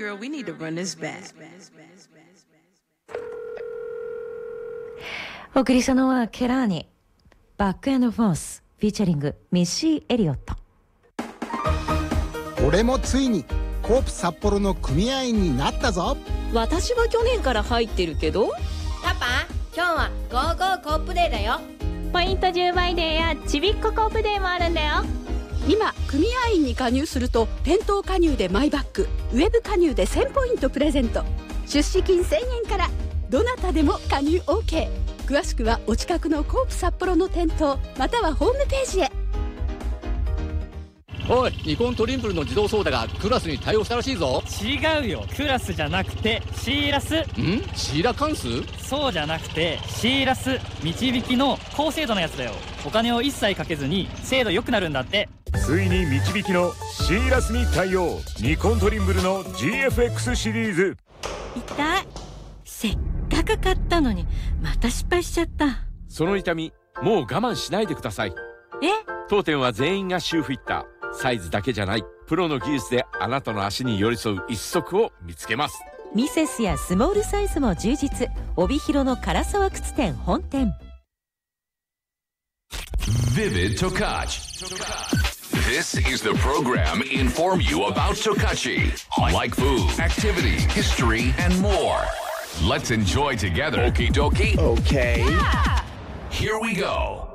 Girl, we need to run this back. お送りしたのはケラーニバックエンドフォースフィーチャリングミッシー・エリオット。 俺もついにコープ札幌の組合員になったぞ。 私は去年から入ってるけど。 パパ、今日はゴーゴーコープデーだよ。 ポイント10倍デーやちびっこコープデーもあるんだよ。 今組合員に加入すると店頭加入でマイバッグ、ウェブ加入で1000ポイントプレゼント、出資金1000円から。どなたでも加入 OK。 詳しくはお近くのコープ札幌の店頭またはホームページへ。 おい、ニコントリンプルの自動操作がクラスに対応したらしいぞ。 違うよ、クラスじゃなくてシーラス。 シーラ関数？ そうじゃなくてシーラス、導きの高精度のやつだよ。お金を一切かけずに精度良くなるんだって。 ついに導きのシーラスに対応。ニコントリンブルの GFX シリーズ。 痛い。せっかく買ったのにまた失敗しちゃった。 その痛みもう我慢しないでください。当店は全員がシューフィッター。サイズだけじゃないプロの技術であなたの足に寄り添う一足を見つけます。 ミセスやスモールサイズも充実。帯広の唐沢靴店本店。 Vivid Tokachi. This is the program inform you about Tokachi, like food, activity, history, and more. Let's enjoy together. Okie dokie. Okay. Here we go.